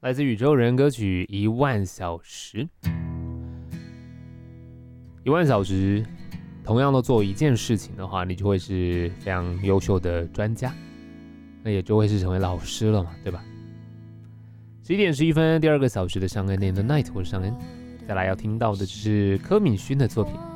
来自宇宙人歌曲《10000小时》。10000小时，同样都做一件事情的话，你就会是非常优秀的专家，那也就会是成为老师了嘛，对吧？11:11，第二个小时的尚恩 in the night， 我是尚恩。再来要听到的就是柯敏勋的作品。